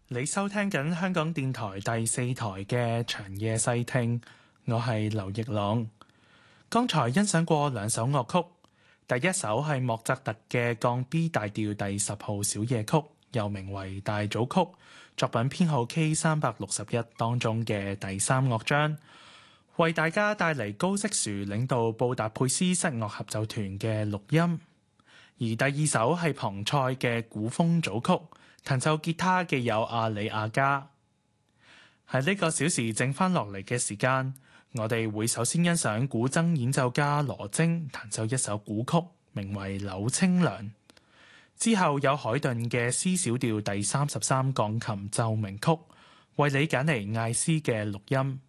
你收聽緊香港電台第四台嘅長夜細聽，我係劉奕朗。剛才欣賞過兩首樂曲，第一首係莫扎特嘅降 B 大調第10號小夜曲，又名為大組曲，作品編號 K361當中嘅第3樂章，為大家帶嚟高色樹領導布達佩斯室樂合奏團嘅錄音。而第二首係龐塞嘅古風組曲，彈奏吉他嘅有阿里亞加。喺呢個小時剩翻落嚟嘅時間，我哋會首先欣賞古箏演奏家羅晶彈奏一首古曲，名為《柳清涼》。之後有海頓嘅 C 小調第33鋼琴奏鳴曲，為你揀嚟艾斯嘅錄音。